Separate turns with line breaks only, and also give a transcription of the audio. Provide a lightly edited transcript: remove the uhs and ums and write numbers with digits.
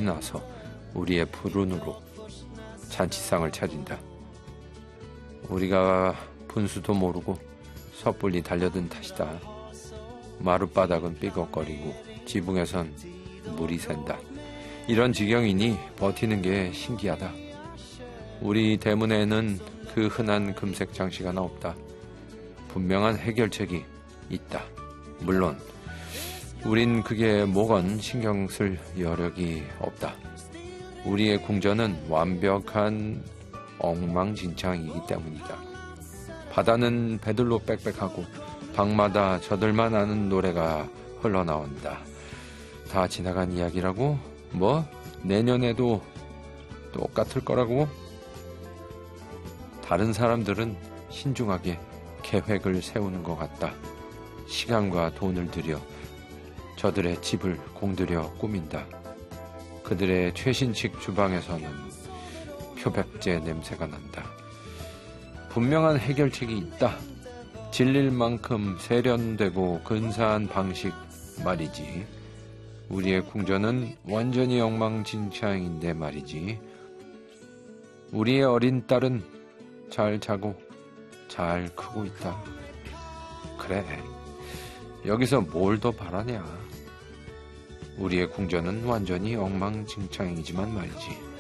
나서 우리의 푸른으로 잔치상을 차린다. 우리가 분수도 모르고 섣불리 달려든 탓이다. 마룻바닥은 삐걱거리고 지붕에선 물이 샌다. 이런 지경이니 버티는 게 신기하다. 우리 대문에는 그 흔한 금색 장식 하나 없다. 분명한 해결책이 있다. 물론 우린 그게 뭐건 신경 쓸 여력이 없다. 우리의 궁전은 완벽한 엉망진창이기 때문이다. 바다는 배들로 빽빽하고 방마다 저들만 아는 노래가 흘러나온다. 다 지나간 이야기라고? 뭐? 내년에도 똑같을 거라고? 다른 사람들은 신중하게 계획을 세우는 것 같다. 시간과 돈을 들여 저들의 집을 공들여 꾸민다. 그들의 최신식 주방에서는 표백제 냄새가 난다. 분명한 해결책이 있다. 질릴 만큼 세련되고 근사한 방식 말이지. 우리의 궁전은 완전히 엉망진창인데 말이지. 우리의 어린 딸은 잘 자고 잘 크고 있다. 그래, 여기서 뭘 더 바라냐. 우리의 궁전은 완전히 엉망진창이지만 말이지.